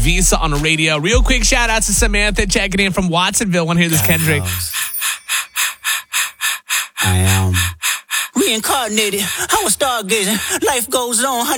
Visa on the radio. Real quick shout out to Samantha checking in from Watsonville. Want to hear this, Kendrick? I am reincarnated. I was stargazing. Life goes on.